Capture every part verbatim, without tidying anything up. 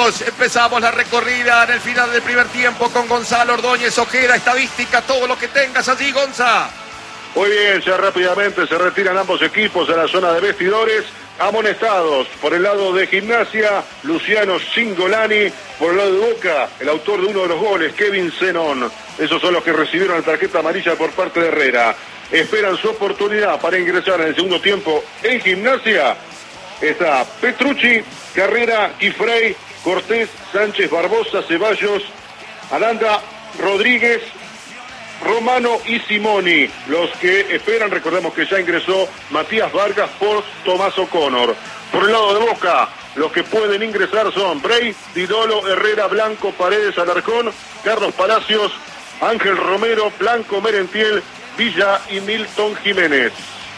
amigos, empezamos la recorrida en el final del primer tiempo con Gonzalo Ordóñez Ojeda, estadística, todo lo que tengas allí, Gonza. Muy bien, ya rápidamente se retiran ambos equipos a la zona de vestidores. Amonestados por el lado de Gimnasia, Luciano Cingolani. Por el lado de Boca, el autor de uno de los goles, Kevin Zenón. Esos son los que recibieron la tarjeta amarilla por parte de Herrera. Esperan su oportunidad para ingresar en el segundo tiempo en Gimnasia. Está Petrucci, Carrera, Quifrey, Cortés, Sánchez, Barbosa, Ceballos, Aranda, Rodríguez, Romano y Simoni. Los que esperan, recordemos que ya ingresó Matías Vargas por Tomás O'Connor. Por el lado de Boca, los que pueden ingresar son Bray, Didolo, Herrera, Blanco, Paredes, Alarcón, Carlos Palacios, Ángel Romero, Blanco, Merentiel, Villa y Milton Jiménez.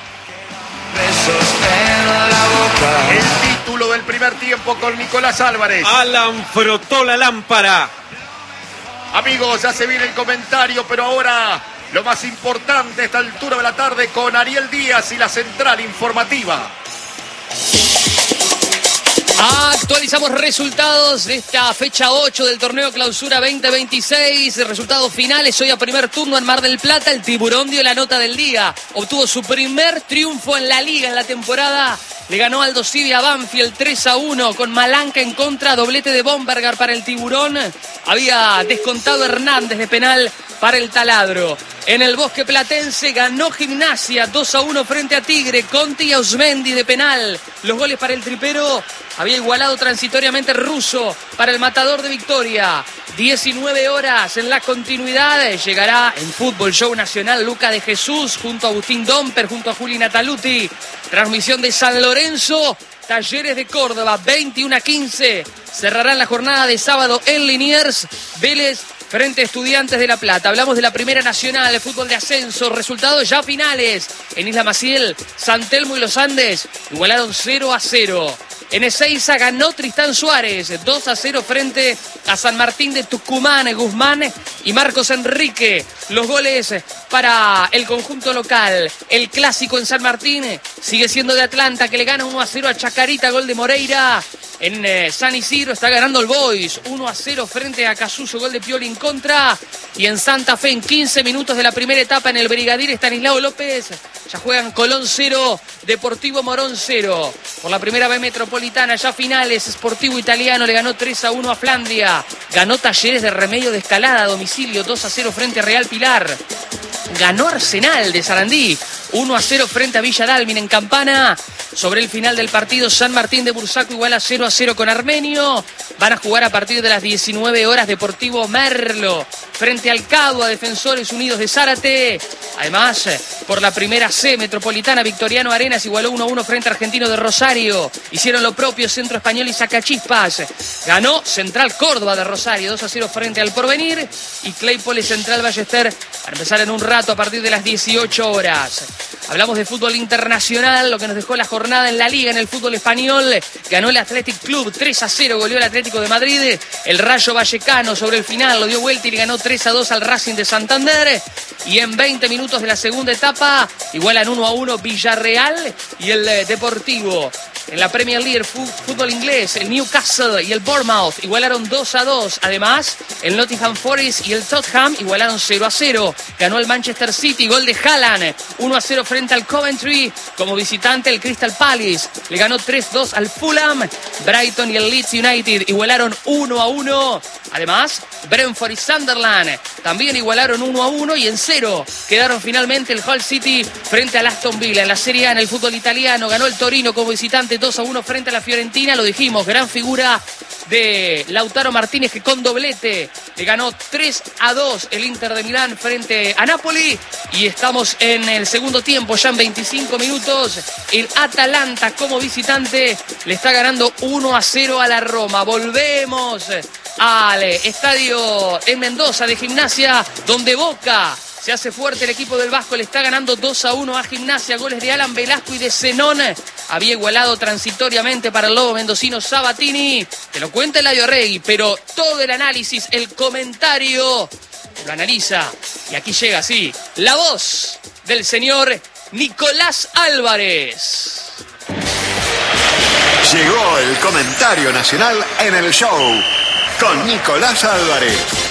El título del primer tiempo con Nicolás Álvarez. Alan frotó la lámpara. Amigos, ya se viene el comentario, pero ahora lo más importante a esta altura de la tarde con Ariel Díaz y la central informativa. Actualizamos resultados de esta fecha ocho del torneo Clausura veinte veintiséis. Resultados finales hoy a primer turno en Mar del Plata. El Tiburón dio la nota del día. Obtuvo su primer triunfo en la liga en la temporada. Le ganó Aldo Civi a Banfield tres a uno con Malanca en contra. Doblete de Bombergar para el Tiburón. Había descontado Hernández de penal para el Taladro. En el Bosque Platense ganó Gimnasia dos a uno frente a Tigre. Conti y Ausmendi de penal. Los goles para el Tripero. Había igualado transitoriamente Russo para el Matador de Victoria. diecinueve horas en la continuidad. Llegará en Fútbol Show Nacional Luca de Jesús junto a Agustín Domper, junto a Juli Nataluti. Transmisión de San Lorenzo, Talleres de Córdoba, veintiuno a quince. Cerrarán la jornada de sábado en Liniers. Vélez frente a Estudiantes de La Plata. Hablamos de la Primera Nacional de Fútbol de Ascenso. Resultados ya finales. En Isla Maciel, San Telmo y Los Andes igualaron cero a cero. En Ezeiza ganó Tristán Suárez, dos a cero frente a San Martín de Tucumán. Guzmán y Marcos Enrique, los goles para el conjunto local. El clásico en San Martín sigue siendo de Atlanta, que le gana uno a cero a Chacarita, gol de Moreira. En eh, San Isidro está ganando el Boys, uno a cero frente a Casuso, gol de Pioli en contra. Y en Santa Fe, en quince minutos de la primera etapa, en el Brigadier Estanislao López, ya juegan Colón cero, Deportivo Morón cero. Por la primera B metropolitana, ya finales, Sportivo Italiano le ganó tres a uno a Flandria. Ganó Talleres de Remedio de Escalada a domicilio, dos a cero frente a Real Pilar. Ganó Arsenal de Sarandí, uno a cero frente a Villa Dálmin en Campana. Sobre el final del partido, San Martín de Bursaco igual a cero a cero con Armenio. Van a jugar a partir de las diecinueve horas Deportivo Merlo frente al Cabo, a Defensores Unidos de Zárate. Además, por la primera C metropolitana, Victoriano Arenas igualó uno a uno frente a Argentino de Rosario. Hicieron lo propio Centro Español y Sacachispas. Ganó Central Córdoba de Rosario, dos a cero frente al Porvenir. Y Claypole Central Ballester para empezar en un rato a partir de las dieciocho horas. Hablamos de fútbol internacional, lo que nos dejó la jornada en la Liga, en el fútbol español. Ganó el Athletic Club tres a cero, goleó el Atlético de Madrid. El Rayo Vallecano sobre el final lo dio vuelta y le ganó tres a dos al Racing de Santander. Y en veinte minutos de la segunda etapa, igualan uno a uno Villarreal y el Deportivo. En la Premier League, fútbol inglés, el Newcastle y el Bournemouth igualaron dos a dos. Además, el Nottingham Forest y el Tottenham igualaron cero a cero. Ganó el Manchester City, gol de Haaland, uno a cero frente al Coventry. Como visitante, el Crystal Palace le ganó tres a dos al Fulham. Brighton y el Leeds United igualaron uno a uno. Además, Brentford y Sunderland también igualaron uno a uno. Y en cero quedaron finalmente el Hull City frente al Aston Villa. En la Serie A, en el fútbol italiano, ganó el Torino como visitante dos a uno frente a la Fiorentina. Lo dijimos, gran figura de Lautaro Martínez, que con doblete le ganó tres a dos el Inter de Milán frente a Napoli. Y estamos en el segundo tiempo, ya en veinticinco minutos. El Atalanta como visitante le está ganando uno a cero a la Roma. Volvemos al estadio en Mendoza de Gimnasia, donde Boca se hace fuerte. El equipo del Vasco le está ganando dos a uno a Gimnasia. Goles de Alan Velasco y de Zenón. Había igualado transitoriamente para el lobo mendocino Sabatini. Te lo cuenta Eladio Arregui, pero todo el análisis, el comentario, lo analiza. Y aquí llega, sí, la voz del señor Nicolás Álvarez. Llegó el comentario nacional en el show con Nicolás Álvarez.